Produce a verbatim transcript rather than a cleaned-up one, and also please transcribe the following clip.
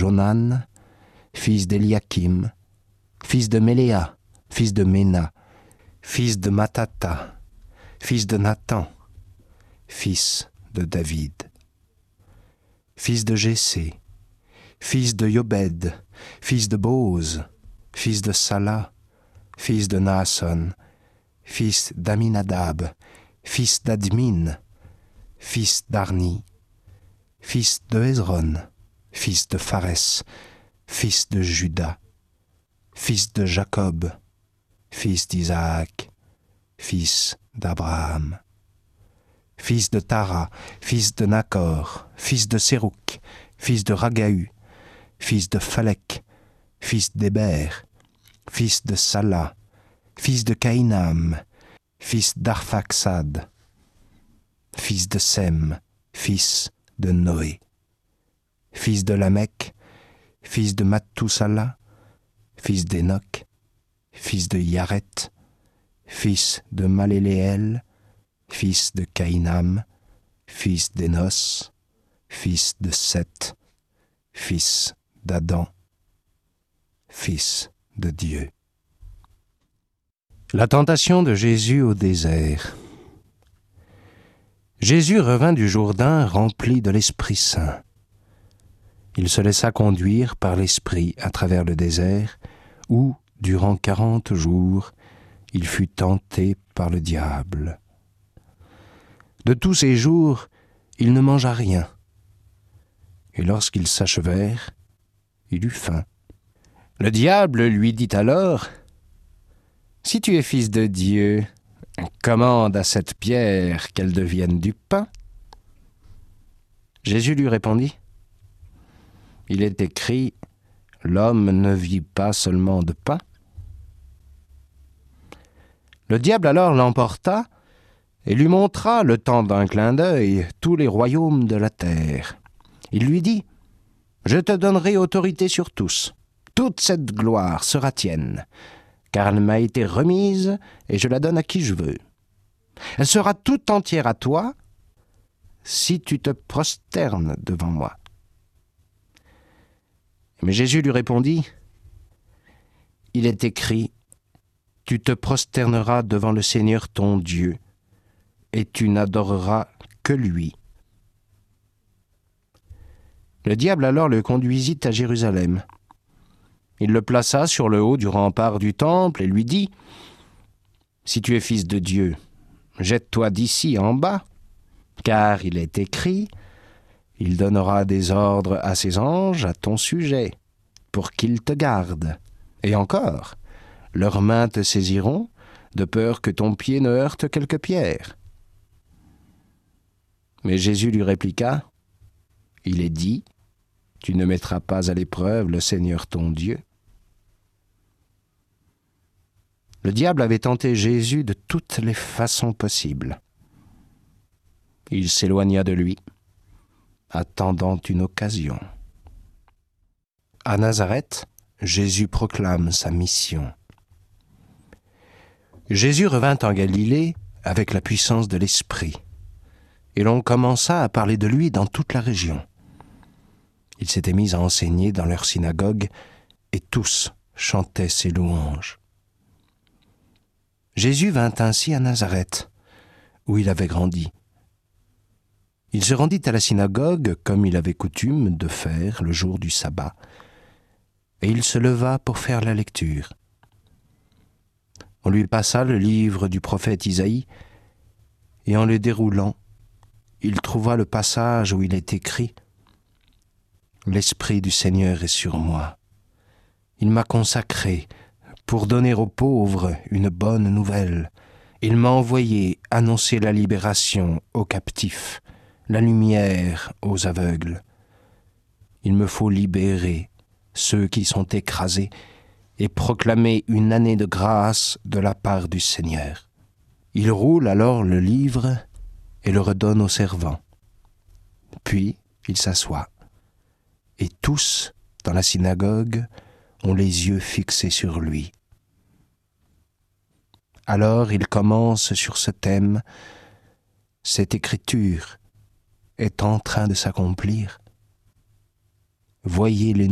Jonan, fils d'Eliakim, fils de Méléa, fils de Ména, fils de Matata, fils de Nathan, fils de David, fils de Jessé, fils de Yobed, fils de Bose, fils de Sala, fils de Naasson, fils d'Aminadab, fils d'Admin, fils d'Arni, fils de Hezron, fils de Phares, fils de Juda, fils de Jacob, fils d'Isaac, fils d'Abraham, fils de Tara, fils de Nacor, fils de Sérouk, fils de Ragaü, fils de Phalek, fils d'Héber, fils de Sala, fils de Caïnam, fils d'Arphaxad, fils de Sem, fils de Noé, fils de Lamech, fils de Mathusala, fils d'Enoch, fils de Yaret, fils de Maléléel, fils de Caïnam, fils d'Énos, fils de Seth, fils d'Adam, fils de Dieu. La tentation de Jésus au désert. Jésus revint du Jourdain rempli de l'Esprit Saint. Il se laissa conduire par l'Esprit à travers le désert, où, durant quarante jours, il fut tenté par le diable. De tous ces jours, il ne mangea rien. Et lorsqu'ils s'achevèrent, il eut faim. Le diable lui dit alors : « Si tu es fils de Dieu, commande à cette pierre qu'elle devienne du pain. » Jésus lui répondit : « Il est écrit, l'homme ne vit pas seulement de pain. » Le diable alors l'emporta et lui montra, le temps d'un clin d'œil, tous les royaumes de la terre. Il lui dit : « Je te donnerai autorité sur tous. Toute cette gloire sera tienne, car elle m'a été remise et je la donne à qui je veux. Elle sera tout entière à toi si tu te prosternes devant moi. » Mais Jésus lui répondit : « Il est écrit, tu te prosterneras devant le Seigneur ton Dieu, et tu n'adoreras que lui. » Le diable alors le conduisit à Jérusalem. Il le plaça sur le haut du rempart du temple et lui dit : « Si tu es fils de Dieu, jette-toi d'ici en bas, car il est écrit, il donnera des ordres à ses anges à ton sujet, pour qu'ils te gardent. Et encore, leurs mains te saisiront, de peur que ton pied ne heurte quelque pierre. » Mais Jésus lui répliqua : « Il est dit, tu ne mettras pas à l'épreuve le Seigneur ton Dieu. » Le diable avait tenté Jésus de toutes les façons possibles. Il s'éloigna de lui, attendant une occasion. À Nazareth, Jésus proclame sa mission. Jésus revint en Galilée avec la puissance de l'Esprit, et l'on commença à parler de lui dans toute la région. Il s'était mis à enseigner dans leur synagogue, et tous chantaient ses louanges. Jésus vint ainsi à Nazareth, où il avait grandi. Il se rendit à la synagogue, comme il avait coutume de faire le jour du sabbat, et il se leva pour faire la lecture. On lui passa le livre du prophète Isaïe, et en le déroulant, il trouva le passage où il est écrit : « L'Esprit du Seigneur est sur moi. Il m'a consacré pour donner aux pauvres une bonne nouvelle. Il m'a envoyé annoncer la libération aux captifs, la lumière aux aveugles. Il me faut libérer ceux qui sont écrasés et proclamer une année de grâce de la part du Seigneur. » Il roule alors le livre et le redonne au servant. Puis il s'assoit. Et tous, dans la synagogue, ont les yeux fixés sur lui. Alors il commence sur ce thème : « Cette écriture est en train de s'accomplir. Voyez les